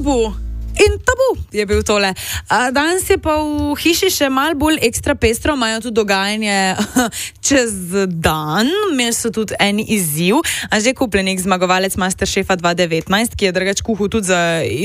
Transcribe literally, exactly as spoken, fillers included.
tabu. In tabu je bil tole. A danes je pa v hiši še malo bolj ekstra pestro, imajo tudi dogajanje čez dan, imeli so tudi en izziv, a že kupljenik zmagovalec Masterchefa dva devetnajst, ki je drugač kuhal tudi za